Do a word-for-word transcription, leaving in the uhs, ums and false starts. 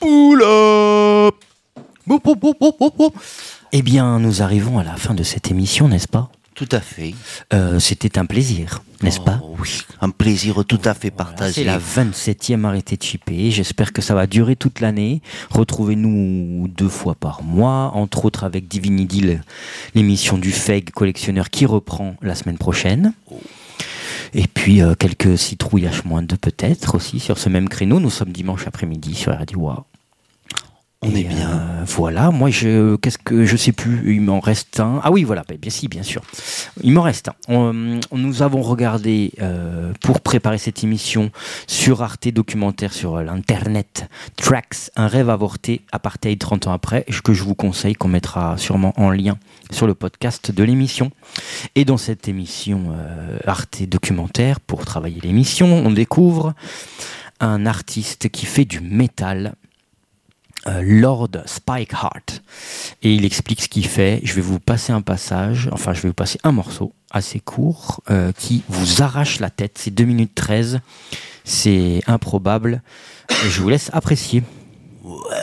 Pull up. Bon, bon, bon, bon, bon, bon. Eh bien, nous arrivons à la fin de cette émission, n'est-ce pas ? Tout à fait. Euh, c'était un plaisir, n'est-ce oh, pas ? Oui, un plaisir tout à fait partagé. Voilà, c'est la vingt-septième arrêté de chipper. J'espère que ça va durer toute l'année. Retrouvez-nous deux fois par mois, entre autres avec Divinity, l'émission du F E G collectionneur qui reprend la semaine prochaine. Oh. Et puis euh, quelques citrouilles H deux peut-être aussi sur ce même créneau. Nous sommes dimanche après-midi sur Radio Wa. On et est bien. Euh, voilà, moi je qu'est-ce que je sais plus, il m'en reste un. Ah oui, voilà, bien si, bien sûr. Il m'en reste un. On, nous avons regardé euh, pour préparer cette émission sur Arte documentaire sur l'internet Tracks, un rêve avorté, apartheid trente ans après, que je vous conseille, qu'on mettra sûrement en lien sur le podcast de l'émission. Et dans cette émission euh, Arte documentaire, pour travailler l'émission, on découvre un artiste qui fait du métal. Euh, Lord Spikeheart, et il explique ce qu'il fait. Je vais vous passer un passage, enfin je vais vous passer un morceau assez court euh, qui vous arrache la tête. C'est deux minutes treize, c'est improbable, et je vous laisse apprécier.